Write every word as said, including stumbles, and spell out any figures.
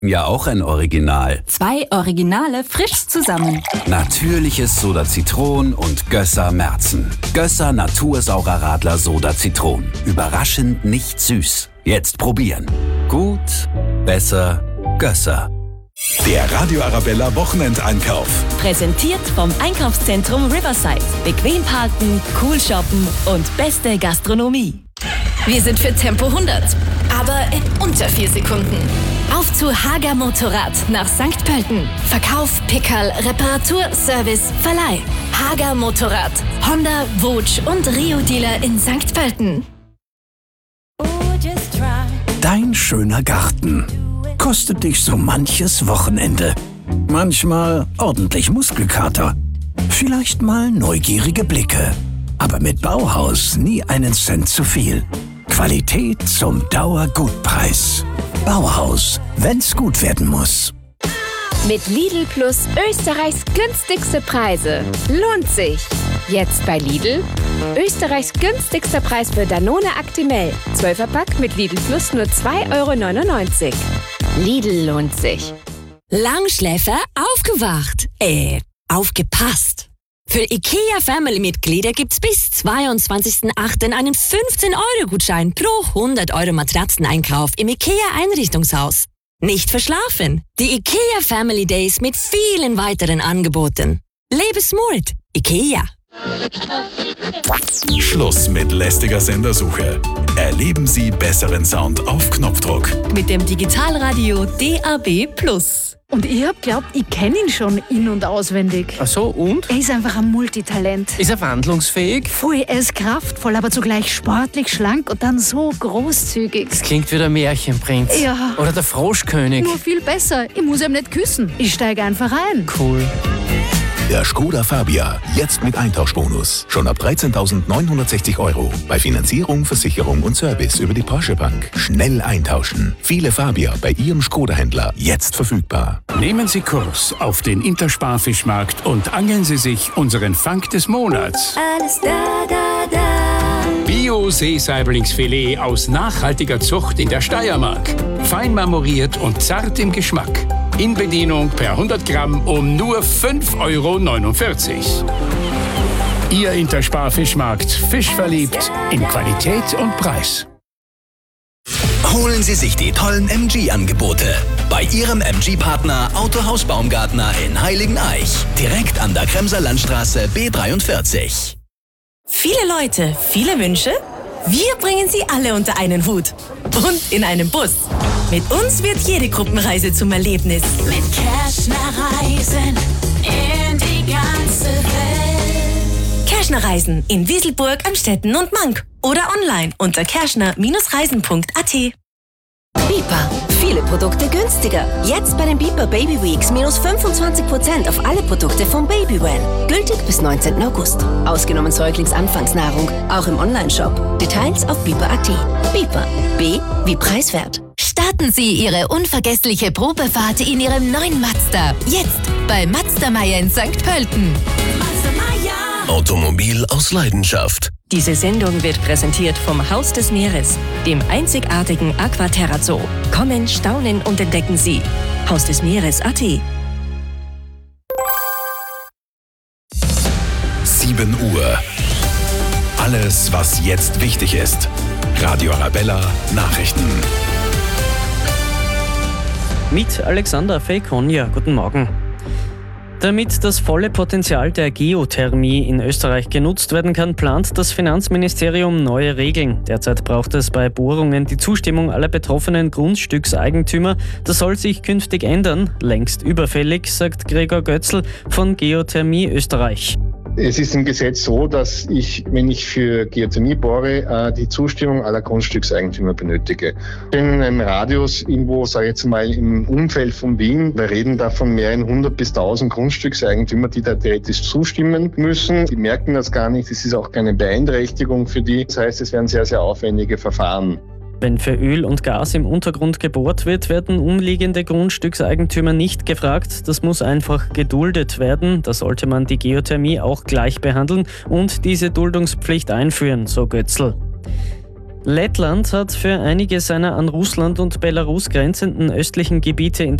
Ja, auch ein Original. Zwei Originale frisch zusammen. Natürliches Soda Zitron und Gösser Märzen. Gösser Natursaurer Radler Soda Zitron. Überraschend nicht süß. Jetzt probieren. Gut, besser, Gösser. Der Radio Arabella Wochenendeinkauf. Präsentiert vom Einkaufszentrum Riverside. Bequem parken, cool shoppen und beste Gastronomie. Wir sind für Tempo hundert, aber in unter vier Sekunden. Auf zu Hager Motorrad nach Sankt Pölten. Verkauf, Pickerl, Reparatur, Service, Verleih. Hager Motorrad. Honda, Wutsch und Rio-Dealer in Sankt Pölten. Dein schöner Garten kostet dich so manches Wochenende. Manchmal ordentlich Muskelkater. Vielleicht mal neugierige Blicke. Aber mit Bauhaus nie einen Cent zu viel. Qualität zum Dauergutpreis. Bauhaus, wenn's gut werden muss. Mit Lidl Plus Österreichs günstigste Preise. Lohnt sich. Jetzt bei Lidl. Österreichs günstigster Preis für Danone Actimel. zwölfer Pack mit Lidl Plus nur zwei Euro neunundneunzig. Lidl lohnt sich. Langschläfer aufgewacht. Äh, aufgepasst. Für IKEA Family-Mitglieder gibt's bis zweiundzwanzigsten achten einen fünfzehn Euro Gutschein pro hundert Euro Matratzeneinkauf im IKEA Einrichtungshaus. Nicht verschlafen. Die IKEA Family Days mit vielen weiteren Angeboten. Lebe smart. IKEA. Schluss mit lästiger Sendersuche. Erleben Sie besseren Sound auf Knopfdruck. Mit dem Digitalradio D A B Plus. Und ich hab glaubt, ich kenne ihn schon in- und auswendig. Ach so, und? Er ist einfach ein Multitalent. Ist er wandlungsfähig? Voll, er ist kraftvoll, aber zugleich sportlich, schlank und dann so großzügig. Das klingt wie der Märchenprinz. Ja. Oder der Froschkönig. Nur viel besser. Ich muss ihm nicht küssen. Ich steige einfach ein. Cool. Der Skoda Fabia, jetzt mit Eintauschbonus. Schon ab dreizehntausendneunhundertsechzig Euro. Bei Finanzierung, Versicherung und Service über die Porsche Bank. Schnell eintauschen. Viele Fabia bei Ihrem Skoda-Händler. Jetzt verfügbar. Nehmen Sie Kurs auf den Interspar-Fischmarkt und angeln Sie sich unseren Fang des Monats. Alles da, da, da. Bio-Seesaiblingsfilet aus nachhaltiger Zucht in der Steiermark. Fein marmoriert und zart im Geschmack. In Bedienung per hundert Gramm um nur fünf Euro neunundvierzig. Ihr Interspar-Fischmarkt. Fisch verliebt in Qualität und Preis. Holen Sie sich die tollen M G-Angebote bei Ihrem M G-Partner Autohaus Baumgartner in Heiligeneich. Direkt an der Kremser Landstraße B dreiundvierzig. Viele Leute, viele Wünsche? Wir bringen sie alle unter einen Hut. Und in einem Bus. Mit uns wird jede Gruppenreise zum Erlebnis. Mit Kerschner Reisen in die ganze Welt. Kerschner Reisen in Wieselburg, Amstetten und Mank. Oder online unter kerschner Reisen punkt a t. Bipa. Viele Produkte günstiger. Jetzt bei den Bipa Baby Weeks minus fünfundzwanzig Prozent auf alle Produkte vom Babywell. Gültig bis neunzehnten August. Ausgenommen Säuglingsanfangsnahrung. Auch im Onlineshop. Details auf bipa punkt a t. Bipa. B wie preiswert. Starten Sie Ihre unvergessliche Probefahrt in Ihrem neuen Mazda. Jetzt bei Mazda Meier in Sankt Pölten. Mazda Meier. Automobil aus Leidenschaft. Diese Sendung wird präsentiert vom Haus des Meeres, dem einzigartigen Aquaterra Zoo. Kommen, staunen und entdecken Sie. Haus des Meeres punkt a t. sieben Uhr. Alles, was jetzt wichtig ist. Radio Arabella Nachrichten. Mit Alexander Feikonia. Guten Morgen. Damit das volle Potenzial der Geothermie in Österreich genutzt werden kann, plant das Finanzministerium neue Regeln. Derzeit braucht es bei Bohrungen die Zustimmung aller betroffenen Grundstückseigentümer. Das soll sich künftig ändern. Längst überfällig, sagt Gregor Götzl von Geothermie Österreich. Es ist im Gesetz so, dass ich, wenn ich für Geothermie bohre, die Zustimmung aller Grundstückseigentümer benötige. In einem Radius irgendwo, sage ich jetzt mal, im Umfeld von Wien, wir reden da von mehreren hundert bis tausend Grundstückseigentümer, die da theoretisch zustimmen müssen. Die merken das gar nicht, es ist auch keine Beeinträchtigung für die. Das heißt, es werden sehr, sehr aufwendige Verfahren. Wenn für Öl und Gas im Untergrund gebohrt wird, werden umliegende Grundstückseigentümer nicht gefragt. Das muss einfach geduldet werden. Da sollte man die Geothermie auch gleich behandeln und diese Duldungspflicht einführen, so Götzl. Lettland hat für einige seiner an Russland und Belarus grenzenden östlichen Gebiete in